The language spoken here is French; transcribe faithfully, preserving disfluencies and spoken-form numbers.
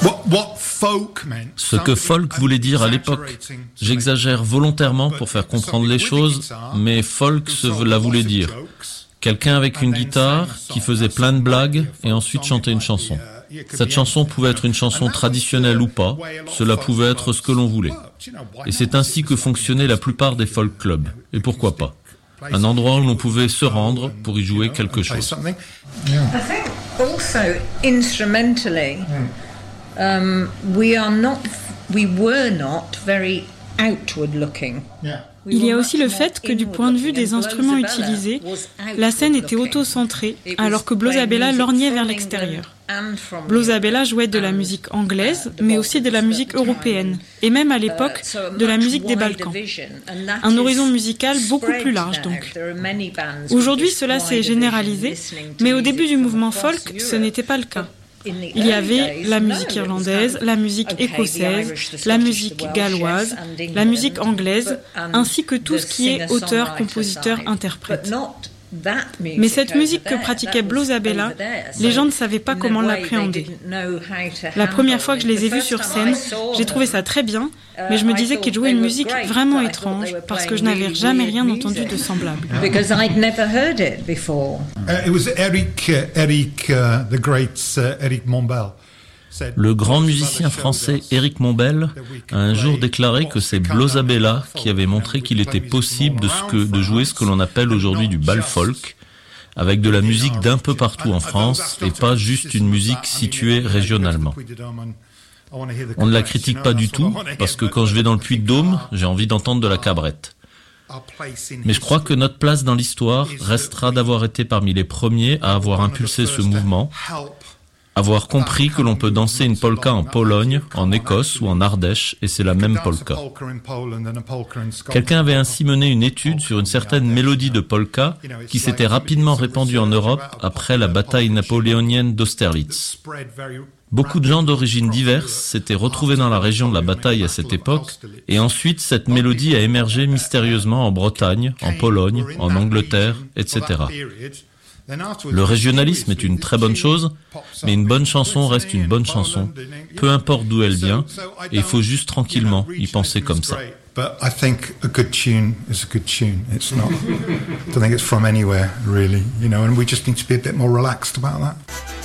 Ce que folk voulait dire à l'époque, j'exagère volontairement pour faire comprendre les choses, mais folk cela voulait dire quelqu'un avec une guitare qui faisait plein de blagues et ensuite chantait une chanson. Cette chanson pouvait être une chanson traditionnelle ou pas, cela pouvait être ce que l'on voulait. Et c'est ainsi que fonctionnaient la plupart des folk clubs. Et pourquoi pas ? Un endroit où l'on pouvait se rendre pour y jouer quelque chose. I think also instrumentally, um, we are not, we were not very outward looking. Il y a aussi le fait que du point de vue des instruments utilisés, la scène était auto-centrée, alors que Blosabella lorgnait vers l'extérieur. Blosabella jouait de la musique anglaise, mais aussi de la musique européenne, et même à l'époque, de la musique des Balkans. Un horizon musical beaucoup plus large donc. Aujourd'hui, cela s'est généralisé, mais au début du mouvement folk, ce n'était pas le cas. Il y avait la musique irlandaise, la musique écossaise, la musique galloise, la musique anglaise, ainsi que tout ce qui est auteur, compositeur, interprète. Mais cette musique que pratiquait Blosabella, les gens ne savaient pas comment l'appréhender. La première fois que je les ai vus sur scène, j'ai trouvé ça très bien, mais je me disais qu'ils jouaient une musique vraiment étrange parce que je n'avais jamais rien entendu de semblable. Because I'd never heard it before. Uh, it was Eric, uh, Eric, uh, the great uh, Eric Mombel. Le grand musicien français Éric Mombel a un jour déclaré que c'est Blosabella qui avait montré qu'il était possible de, ce que, de jouer ce que l'on appelle aujourd'hui du bal folk, avec de la musique d'un peu partout en France et pas juste une musique située régionalement. On ne la critique pas du tout, parce que quand je vais dans le Puy-de-Dôme, j'ai envie d'entendre de la cabrette. Mais je crois que notre place dans l'histoire restera d'avoir été parmi les premiers à avoir impulsé ce mouvement, avoir compris que l'on peut danser une polka en Pologne, en Écosse ou en Ardèche, et c'est la même polka. Quelqu'un avait ainsi mené une étude sur une certaine mélodie de polka qui s'était rapidement répandue en Europe après la bataille napoléonienne d'Austerlitz. Beaucoup de gens d'origines diverses s'étaient retrouvés dans la région de la bataille à cette époque, et ensuite cette mélodie a émergé mystérieusement en Bretagne, en Pologne, en Angleterre, et cetera. Le régionalisme est une très bonne chose, mais une bonne chanson reste une bonne chanson, peu importe d'où elle vient, et il faut juste tranquillement y penser comme ça. But I think a good tune is a good tune. It's not, I don't think it's from anywhere, really, you know, and we just need to be a bit more relaxed about that.